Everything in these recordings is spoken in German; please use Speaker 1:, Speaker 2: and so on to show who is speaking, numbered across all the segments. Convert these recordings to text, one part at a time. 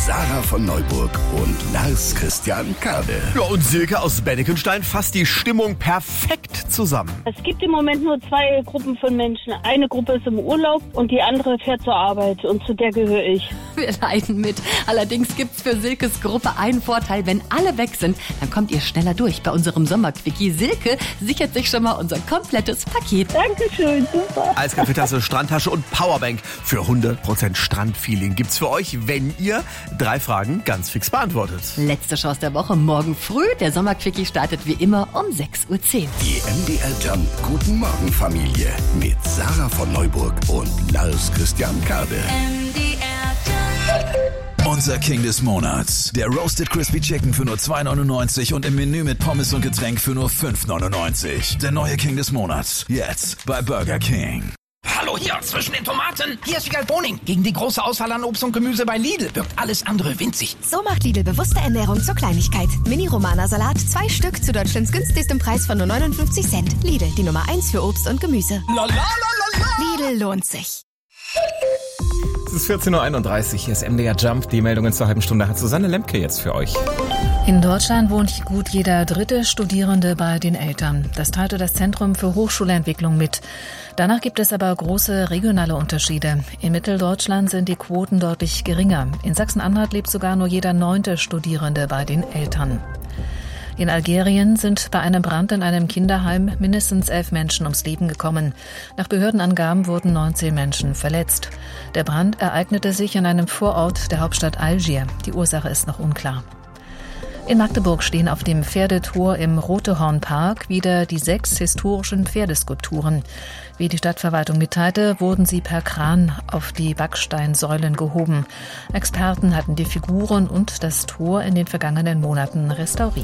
Speaker 1: Sarah von Neuburg und Lars Christian Kade.
Speaker 2: Ja, und Silke aus Bennekenstein fasst die Stimmung perfekt zusammen.
Speaker 3: Es gibt im Moment nur zwei Gruppen von Menschen. Eine Gruppe ist im Urlaub und die andere fährt zur Arbeit und zu der gehöre ich.
Speaker 4: Wir leiden mit. Allerdings gibt's für Silkes Gruppe einen Vorteil. Wenn alle weg sind, dann kommt ihr schneller durch bei unserem Sommerquickie. Silke sichert sich schon mal unser komplettes Paket.
Speaker 3: Dankeschön, super.
Speaker 2: Eiskaffeetasse, Strandtasche und Powerbank für 100% Strandfeeling gibt's für euch, wenn ihr 3 Fragen ganz fix beantwortet.
Speaker 4: Letzte Chance der Woche, morgen früh. Der Sommerquickie startet wie immer um 6:10 Uhr.
Speaker 1: Die MDR Jump Guten Morgen Familie mit Sarah von Neuburg und Lars Christian Kade.
Speaker 5: Unser King des Monats. Der Roasted Crispy Chicken für nur 2,99 und im Menü mit Pommes und Getränk für nur 5,99. Der neue King des Monats. Jetzt bei Burger King.
Speaker 6: Hallo hier, zwischen den Tomaten. Hier ist Wiegald Boning. Gegen die große Auswahl an Obst und Gemüse bei Lidl wirkt alles andere winzig.
Speaker 7: So macht Lidl bewusste Ernährung zur Kleinigkeit. Mini-Romana-Salat, 2 Stück zu Deutschlands günstigstem Preis von nur 59 Cent. Lidl, die Nummer 1 für Obst und Gemüse. Lidl lohnt sich.
Speaker 8: Es ist 14.31 Uhr, hier ist MDR Jump. Die Meldungen zur halben Stunde hat Susanne Lemke jetzt für euch.
Speaker 9: In Deutschland wohnt gut jeder 3. Studierende bei den Eltern. Das teilte das Zentrum für Hochschulentwicklung mit. Danach gibt es aber große regionale Unterschiede. In Mitteldeutschland sind die Quoten deutlich geringer. In Sachsen-Anhalt lebt sogar nur jeder 9. Studierende bei den Eltern. In Algerien sind bei einem Brand in einem Kinderheim mindestens 11 Menschen ums Leben gekommen. Nach Behördenangaben wurden 19 Menschen verletzt. Der Brand ereignete sich in einem Vorort der Hauptstadt Algier. Die Ursache ist noch unklar. In Magdeburg stehen auf dem Pferdetor im Rotehornpark wieder die 6 historischen Pferdeskulpturen. Wie die Stadtverwaltung mitteilte, wurden sie per Kran auf die Backsteinsäulen gehoben. Experten hatten die Figuren und das Tor in den vergangenen Monaten restauriert.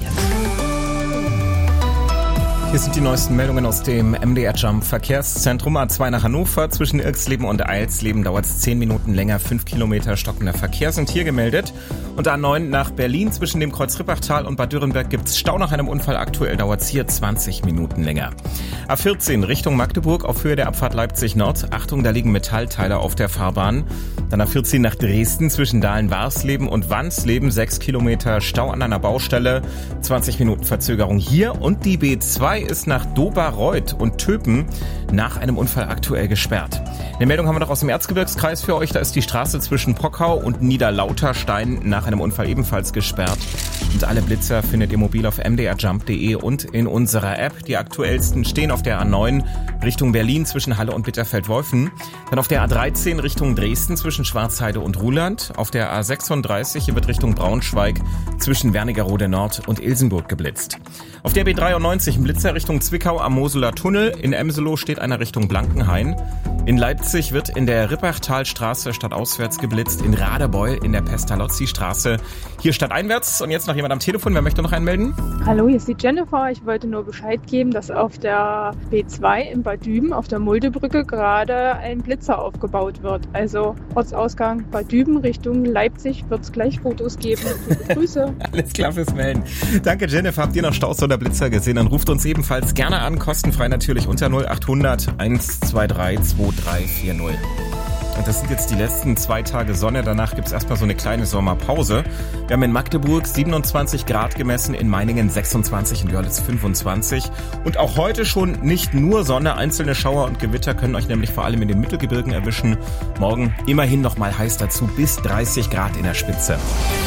Speaker 8: Hier sind die neuesten Meldungen aus dem MDR Jump Verkehrszentrum. A2 nach Hannover. Zwischen Irksleben und Eilsleben dauert es 10 Minuten länger. 5 Kilometer stockender Verkehr sind hier gemeldet. Und A9 nach Berlin. Zwischen dem Kreuz Rippachtal und Bad Dürrenberg gibt es Stau nach einem Unfall. Aktuell dauert es hier 20 Minuten länger. A14 Richtung Magdeburg auf Höhe der Abfahrt Leipzig Nord. Achtung, da liegen Metallteile auf der Fahrbahn. Dann A14 nach Dresden. Zwischen Dahlen-Warsleben und Wansleben 6 Kilometer Stau an einer Baustelle. 20 Minuten Verzögerung hier. Und die B2 ist nach Doberreuth und Töpen nach einem Unfall aktuell gesperrt. Eine Meldung haben wir noch aus dem Erzgebirgskreis für euch. Da ist die Straße zwischen Pockau und Niederlauterstein nach einem Unfall ebenfalls gesperrt. Und alle Blitzer findet ihr mobil auf mdrjump.de und in unserer App. Die aktuellsten stehen auf der A9 Richtung Berlin zwischen Halle und Bitterfeld-Wolfen. Dann auf der A13 Richtung Dresden zwischen Schwarzheide und Ruhland. Auf der A36 hier wird Richtung Braunschweig zwischen Wernigerode Nord und Ilsenburg geblitzt. Auf der B93 ein Blitzer Richtung Zwickau am Moseler Tunnel. In Emselow steht einer Richtung Blankenhain. In Leipzig wird in der Rippachtalstraße stadtauswärts geblitzt. In Radebeul in der Pestalozzi-Straße. Hier stadteinwärts. Und jetzt noch jemand am Telefon. Wer möchte noch einmelden?
Speaker 10: Hallo, hier ist die Jennifer. Ich wollte nur Bescheid geben, dass auf der B2 in Bad Düben auf der Muldebrücke gerade ein Blitzer aufgebaut wird. Also Ortsausgang Bad Düben Richtung Leipzig wird es gleich Fotos geben. Liebe Grüße.
Speaker 8: Alles klar fürs Melden. Danke Jennifer. Habt ihr noch Staus oder Blitzer gesehen? Dann ruft uns ebenfalls gerne an. Kostenfrei natürlich unter 0800 123 2340. Und das sind jetzt die letzten 2 Tage Sonne. Danach gibt es erstmal so eine kleine Sommerpause. Wir haben in Magdeburg 27 Grad gemessen, in Meiningen 26, in Görlitz 25. Und auch heute schon nicht nur Sonne. Einzelne Schauer und Gewitter können euch nämlich vor allem in den Mittelgebirgen erwischen. Morgen immerhin noch mal heiß dazu, bis 30 Grad in der Spitze.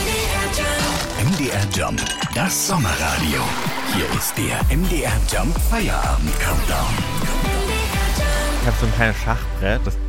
Speaker 1: MDR Jump, das Sommerradio. Hier ist der MDR Jump Feierabend Countdown.
Speaker 11: Ich habe so ein kleines Schachbrett, das